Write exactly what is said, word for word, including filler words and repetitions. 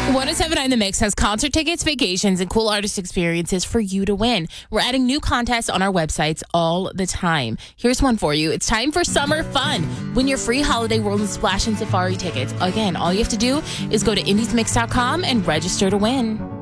one oh seven point nine The Mix has concert tickets, vacations, and cool artist experiences for you to win. We're adding new contests on our websites all the time. Here's one for you. It's time for summer fun. Win your free Holiday World and Splash and Safari tickets. Again, all you have to do is go to indies mix dot com and register to win.